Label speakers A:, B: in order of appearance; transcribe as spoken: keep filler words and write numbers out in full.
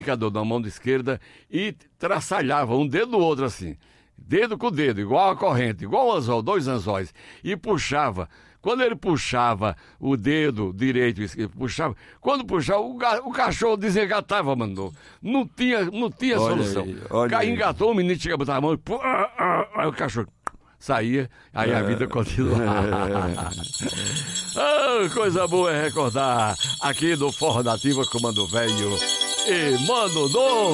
A: indicador na mão esquerda e traçalhava um dedo do outro assim. Dedo com dedo, igual a corrente, igual um anzol, dois anzóis. E puxava. Quando ele puxava o dedo direito e esquerdo, puxava. Quando puxava, o, o cachorro desengatava, mano. Não tinha, não tinha
B: olha
A: solução.
B: Aí, olha
A: aí. Engatou, o menino chega a botar a mão e pô, ah, ah, aí o cachorro saía, aí a vida continuava. Ah, coisa boa é recordar aqui do Forró Nativa, Comando Velho e Mano Novo.